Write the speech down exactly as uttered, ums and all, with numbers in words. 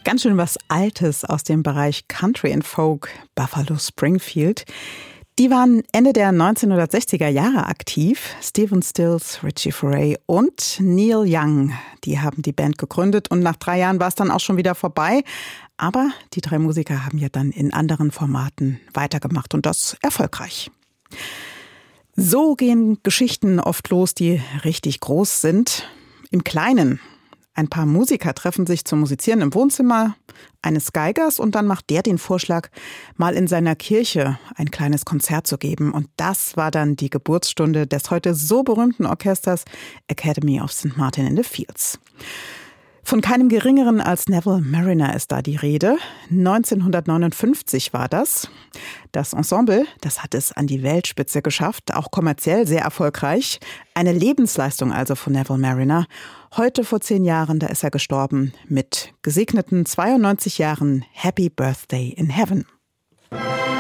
Ganz schön was Altes aus dem Bereich Country and Folk, Buffalo Springfield. Die waren Ende der neunzehnhundertsechziger Jahre aktiv. Stephen Stills, Richie Furay und Neil Young, die haben die Band gegründet und nach drei Jahren war es dann auch schon wieder vorbei. Aber die drei Musiker haben ja dann in anderen Formaten weitergemacht und das erfolgreich. So gehen Geschichten oft los, die richtig groß sind. Im Kleinen. Ein paar Musiker treffen sich zum Musizieren im Wohnzimmer eines Geigers und dann macht der den Vorschlag, mal in seiner Kirche ein kleines Konzert zu geben. Und das war dann die Geburtsstunde des heute so berühmten Orchesters Academy of Saint Martin in the Fields. Von keinem Geringeren als Neville Marriner ist da die Rede. neunzehnhundertneunundfünfzig war das. Das Ensemble, das hat es an die Weltspitze geschafft, auch kommerziell sehr erfolgreich. Eine Lebensleistung also von Neville Marriner. Heute vor zehn Jahren, da ist er gestorben mit gesegneten zweiundneunzig Jahren. Happy Birthday in Heaven.